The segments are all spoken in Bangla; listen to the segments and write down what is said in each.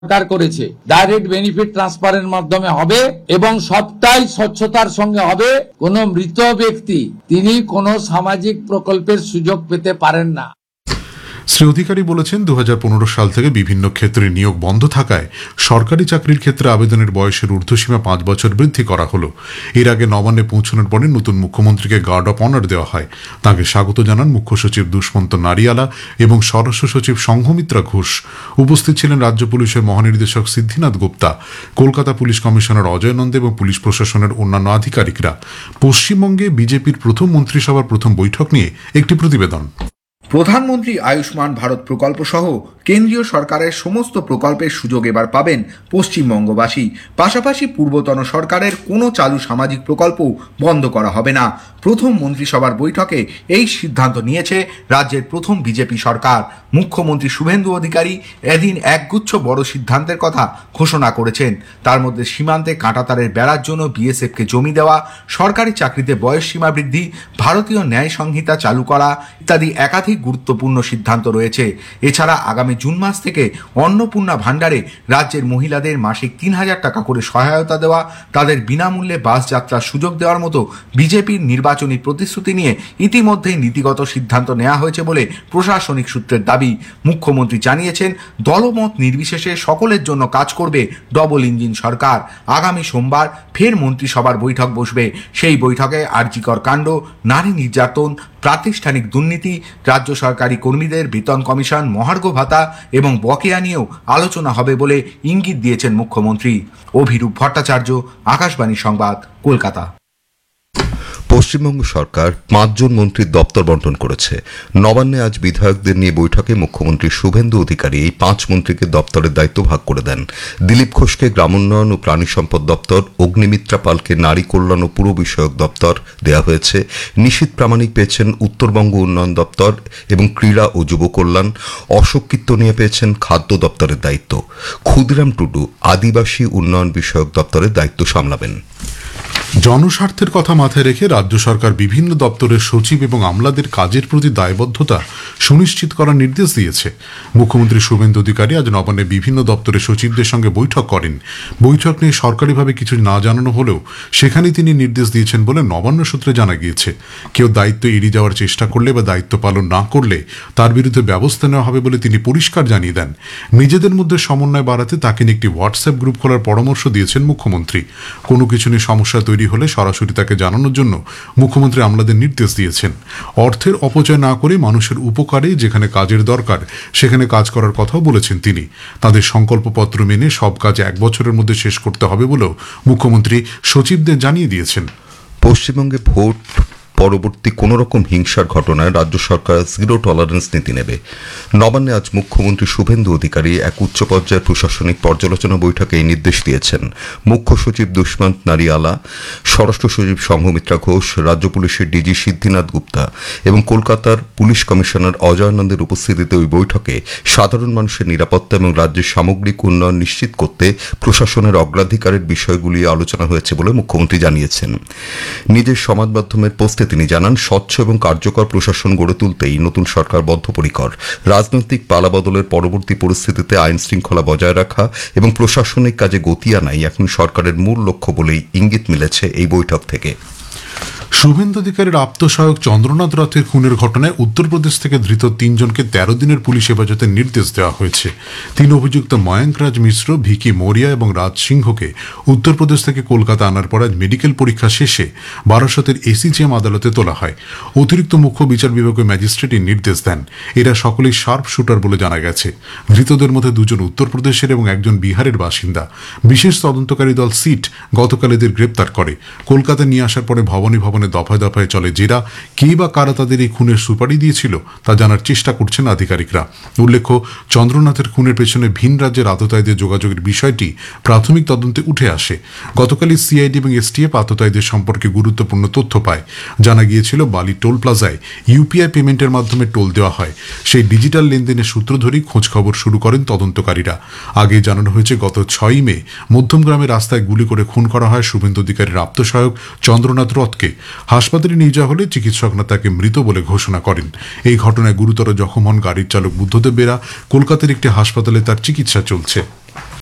সরকার করেছে। ডাইরেক্ট বেনিফিট ট্রান্সফারের মাধ্যমে হবে এবং সবটাই স্বচ্ছতার সঙ্গে হবে। কোন মৃত ব্যক্তি তিনি কোন সামাজিক প্রকল্পের সুযোগ পেতে পারেন না। শ্রী অধিকারী বলেছেন 2015 সাল থেকে বিভিন্ন ক্ষেত্রে নিয়োগ বন্ধ থাকায় সরকারি চাকরির ক্ষেত্রে আবেদনের বয়সের ঊর্ধ্বসীমা 5 বছর বৃদ্ধি করা হলো। এর আগে নবান্নে পৌঁছানোর পরে নতুন মুখ্যমন্ত্রীকে গার্ড অফ অনার দেওয়া হয়। তাকে স্বাগত জানান মুখ্য সচিব দুষ্মন্ত নারিয়ালা এবং স্বরাষ্ট্র সচিব সংঘমিত্রা ঘোষ। উপস্থিত ছিলেন রাজ্য পুলিশের মহানির্দেশক সিদ্ধিনাথ গুপ্তা, কলকাতা পুলিশ কমিশনার অজয় নন্দে এবং পুলিশ প্রশাসনের অন্যান্য আধিকারিকরা। পশ্চিমবঙ্গে বিজেপির প্রথম মন্ত্রিসভার প্রথম বৈঠক নিয়ে একটি প্রতিবেদন। প্রধানমন্ত্রী আয়ুষ্মান ভারত প্রকল্প সহ কেন্দ্রীয় সরকারের সমস্ত প্রকল্পের সুযোগ এবার পাবেন পশ্চিমবঙ্গবাসী। পাশাপাশি পূর্বতন সরকারের কোনো চালু সামাজিক প্রকল্প বন্ধ করা হবে না। প্রথম মন্ত্রিসভার বৈঠকে এই সিদ্ধান্ত নিয়েছে রাজ্যের প্রথম বিজেপি সরকার। মুখ্যমন্ত্রী শুভেন্দু অধিকারী এদিন একগুচ্ছ বড় সিদ্ধান্তের কথা ঘোষণা করেছেন। তার মধ্যে সীমান্তে কাঁটাতারের বেড়ার জন্য বিএসএফকে জমি দেওয়া, সরকারি চাকরিতে বয়স সীমা বৃদ্ধি, ভারতীয় ন্যায় সংহিতা চালু করা ইত্যাদি একাধিক গুরুত্বপূর্ণ সিদ্ধান্ত রয়েছে। এছাড়া আগামী জুন মাস থেকে অন্নপূর্ণা ভাণ্ডারে রাজ্যের মহিলাদের মাসিক 3,000 টাকা করে সহায়তা দেওয়া, তাদের বিনামূল্যে বাস যাত্রার সুযোগ দেওয়ার মতো বিজেপির নির্বাচনী প্রতিশ্রুতি নিয়ে ইতিমধ্যেই নীতিগত সিদ্ধান্ত নেওয়া হয়েছে বলে প্রশাসনিক সূত্রের দাবি। মুখ্যমন্ত্রী জানিয়েছেন, দলমত নির্বিশেষে সকলের জন্য কাজ করবে ডবল ইঞ্জিন সরকার। আগামী সোমবার ফের মন্ত্রিসভার বৈঠক বসবে। সেই বৈঠকে আরজিকর কাণ্ড, নারী নির্যাতন, প্রাতিষ্ঠানিক দুর্নীতি, রাজ্য সরকারি কর্মীদের বেতন কমিশন, মহার্ঘ ভাতা এবং বকেয়া নিয়েও আলোচনা হবে বলে ইঙ্গিত দিয়েছেন মুখ্যমন্ত্রী। অভিরূপ ভট্টাচার্য, আকাশবাণী সংবাদ, কলকাতা। পশ্চিমবঙ্গ সরকার 5 জন মন্ত্রীর দপ্তর বন্টন করেছে। নবান্নে আজ বিধায়কদের নিয়ে বৈঠকে মুখ্যমন্ত্রী শুভেন্দু অধিকারী এই 5 মন্ত্রীকে দপ্তরের দায়িত্ব ভাগ করে দেন। দিলীপ ঘোষকে গ্রামোন্নয়ন ও প্রাণী সম্পদ দপ্তর, অগ্নিমিত্রা পালকে নারী কল্যাণ ও পুর বিষয়ক দপ্তর দেওয়া হয়েছে। নিশীথ প্রামাণিক পেয়েছেন উত্তরবঙ্গ উন্নয়ন দপ্তর এবং ক্রীড়া ও যুব কল্যাণ। অশোক কীর্তনিয়া পেয়েছেন খাদ্য দপ্তরের দায়িত্ব। ক্ষুদিরাম টুডু আদিবাসী উন্নয়ন বিষয়ক দপ্তরের দায়িত্ব সামলাবেন। জনস্বার্থের কথা মাথায় রেখে রাজ্য সরকার বিভিন্ন দপ্তরের সচিব এবং আমলাদের কাজের প্রতি দায়বদ্ধতা সুনিশ্চিত করার নির্দেশ দিয়েছে। মুখ্যমন্ত্রী শুভেন্দু অধিকারী আজ নবান্নে বিভিন্ন দপ্তরের সচিবদের সঙ্গে বৈঠক করেন। বৈঠক নিয়ে সরকারিভাবে কিছু না জানানো হলেও সেখানে তিনি নির্দেশ দিয়েছেন বলে নবান্ন সূত্রে জানা গিয়েছে। কেউ দায়িত্ব এড়িয়ে যাওয়ার চেষ্টা করলে বা দায়িত্ব পালন না করলে তার বিরুদ্ধে ব্যবস্থা নেওয়া হবে বলে তিনি পরিষ্কার জানিয়ে দেন। নিজেদের মধ্যে সমন্বয় বাড়াতে তাকে নিয়ে একটি হোয়াটসঅ্যাপ গ্রুপ খোলার পরামর্শ দিয়েছেন মুখ্যমন্ত্রী। কোনো কিছু নিয়ে সমস্যা তৈরি হলে সরাসরি তাকে জানানোর জন্য মুখ্যমন্ত্রী আমলাদের নির্দেশ দিয়েছেন। অর্থের অপচয় না করে মানুষের উপকারে যেখানে কাজের দরকার সেখানে কাজ করার কথাও বলেছেন তিনি। তাদের সংকল্পপত্র মেনে সব কাজ 1 বছরের মধ্যে শেষ করতে হবে বলেও মুখ্যমন্ত্রী সচিবদের জানিয়ে দিয়েছেন। পশ্চিমবঙ্গে ভোট পরবর্তী কোন রকম হিংসার ঘটনায় রাজ্য সরকার জিরো টলারেন্স নীতি নেবে। নবান্নে আজ মুখ্যমন্ত্রী শুভেন্দু অধিকারী এক উচ্চ পর্যায়ের প্রশাসনিক পর্যালোচনা বৈঠকে এই নির্দেশ দিয়েছেন। মুখ্য সচিব দুষ্মন্ত নারিয়ালা, স্বরাষ্ট্র সচিব সংঘমিত্রা ঘোষ, রাজ্য পুলিশের ডিজি সিদ্ধিনাথ গুপ্তা এবং কলকাতার পুলিশ কমিশনার অজয় নন্দের উপস্থিতিতে ওই বৈঠকে সাধারণ মানুষের নিরাপত্তা এবং রাজ্যের সামগ্রিক উন্নয়ন নিশ্চিত করতে প্রশাসনের অগ্রাধিকারের বিষয়গুলি আলোচনা হয়েছে বলে মুখ্যমন্ত্রী জানিয়েছেন। নিজের সমাজ মাধ্যমের পোস্টে তিনি জানান, স্বচ্ছ এবং কার্যকর প্রশাসন গড়ে তুলতেই নতুন সরকার বদ্ধপরিকর। রাজনৈতিক পালাবদলের পরবর্তী পরিস্থিতিতে আইন শৃঙ্খলা বজায় রাখা এবং প্রশাসনিক কাজে গতি আনাই এখন সরকারের মূল লক্ষ্য বলেই ইঙ্গিত মিলেছে এই বৈঠক থেকে। শুভেন্দু অধিকারীর আপ্তসহায়ক চন্দ্রনাথ রথের খুনের ঘটনায় উত্তরপ্রদেশ থেকে ধৃত 3 জনকে 13 দিনের পুলিশ হেফাজতের নির্দেশ দেওয়া হয়েছে। 3 অভিযুক্ত ময়ঙ্ক রাজ মিশ্র, ভিকি মৌরিয়া এবং রাজ সিংহকে উত্তরপ্রদেশ থেকে কলকাতা আনার পর আজ মেডিকেল পরীক্ষা শেষে বারাসতের এসিজিএম আদালতে তোলা হয়। অতিরিক্ত মুখ্য বিচার বিভাগীয় ম্যাজিস্ট্রেট এই নির্দেশ দেন। এরা সকলেই শার্প শুটার বলে জানা গেছে। ধৃতদের মধ্যে 2 জন উত্তরপ্রদেশের এবং 1 জন বিহারের বাসিন্দা। বিশেষ তদন্তকারী দল সিট গতকাল এদের গ্রেপ্তার করে। কলকাতা নিয়ে আসার পরে ভবনে দফায় দফায় চলে জেরা। কে বা কারা তাদের এই খুনের সুপারি দিয়েছিল তা জানার চেষ্টা করছেন আধিকারিকরা। উল্লেখ্য, চন্দ্রনাথের খুনের পেছনে ভিন রাজ্যের আততায়ীদের যোগাযোগের বিষয়টি প্রাথমিক তদন্তে উঠে আসে। গতকালই সিআইডি এবং এসটিএফ আততায়ীদের সম্পর্কে গুরুত্বপূর্ণ তথ্য পায়। জানা গিয়েছিল বালি টোল প্লাজায় ইউপিআই পেমেন্টের মাধ্যমে টোল দেওয়া হয়। সেই ডিজিটাল লেনদেনের সূত্র ধরেই খোঁজ খবর শুরু করেন তদন্তকারীরা। আগে জানানো হয়েছে গত 6 মে মধ্যমগ্রামের রাস্তায় গুলি করে খুন করা হয় শুভেন্দু অধিকারীর আপ্তসহায়ক চন্দ্রনাথ রথকে। হাসপাতালে নিয়ে যাওয়া হলে চিকিৎসকরা তাকে মৃত বলে ঘোষণা করেন। এই ঘটনায় গুরুতর জখম হন গাড়ির চালক বুদ্ধদেব বেরা। কলকাতার একটি হাসপাতালে তার চিকিৎসা চলছে।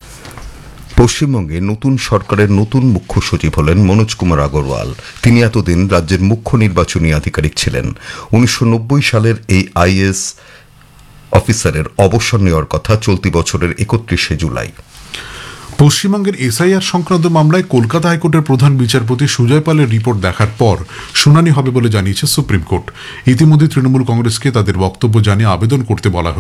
পশ্চিমবঙ্গে নতুন সরকারের নতুন মুখ্য সচিব হলেন মনোজ কুমার আগরওয়াল। তিনি এতদিন রাজ্যের মুখ্য নির্বাচনী আধিকারিক ছিলেন। 1990 সালের এই আইএএস অফিসারের অবসর নেওয়ার কথা চলতি বছরের 31শে জুলাই। পশ্চিমবঙ্গের এসআইআর সংক্রান্ত মামলায় কলকাতা হাইকোর্টের প্রধান বিচারপতি সুজয় পালের রিপোর্ট দেখার পর শুনানি হবে বলে জানিয়েছে সুপ্রিম কোর্ট। ইতিমধ্যে তৃণমূল কংগ্রেসকে তাদের বক্তব্য জানিয়ে আবেদন করতে বলা হয়েছে।